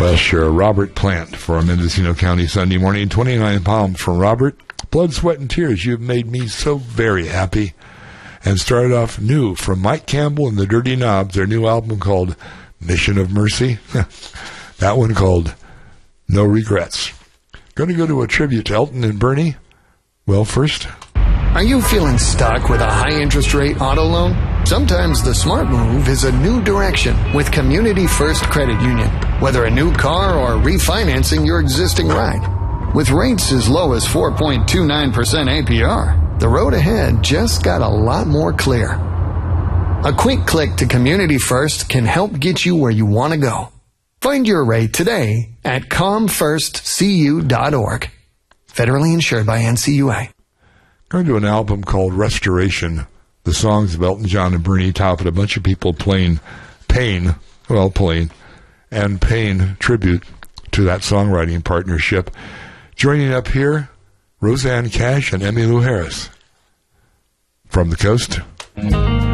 Well, sure. Robert Plant for Mendocino County Sunday morning. 29 pounds from Robert. Blood, sweat, and tears. You've made me so very happy. And started off new from Mike Campbell and the Dirty Knobs, their new album called Mission of Mercy. That one called No Regrets. Going to go to a tribute to Elton and Bernie. Well, first. Are you feeling stuck with a high interest rate auto loan? Sometimes the smart move is a new direction with Community First Credit Union. Whether a new car or refinancing your existing ride. With rates as low as 4.29% APR, the road ahead just got a lot more clear. A quick click to Community First can help get you where you want to go. Find your rate today at comfirstcu.org. Federally insured by NCUA. Going to an album called Restoration. The songs of Elton John and Bernie Taupin, a bunch of people playing Pain tribute to that songwriting partnership. Joining up here, Rosanne Cash and Emmylou Harris. From the coast.